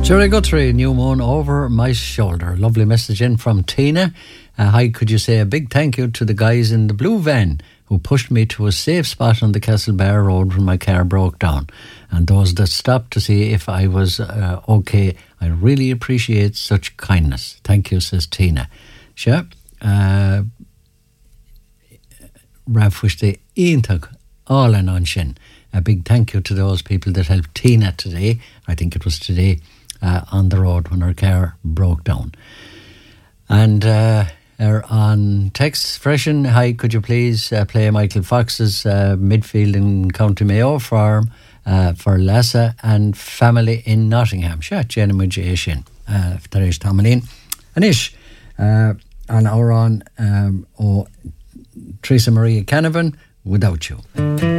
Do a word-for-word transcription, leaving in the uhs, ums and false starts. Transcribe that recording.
Jerry Guthrie, New Moon Over My Shoulder. Lovely message in from Tina. Uh, hi, could you say a big thank you to the guys in the blue van who pushed me to a safe spot on the Castlebar Road when my car broke down, and those that stopped to see if I was uh, okay. I really appreciate such kindness. Thank you, says Tina. Sure. Uh, Ralph wish they Iantag all and on shin. A big thank you to those people that helped Tina today. I think it was today. Uh, on the road when her car broke down. And uh, er on text freshen, hi, could you please uh, play Michael Fox's uh, midfield in County Mayo farm uh, for Lassa and family in Nottingham. Sure, Jenna Mujashin, Taresh Tamalin. Anish, uh, on our on um, oh, Teresa Maria Canavan, Without You.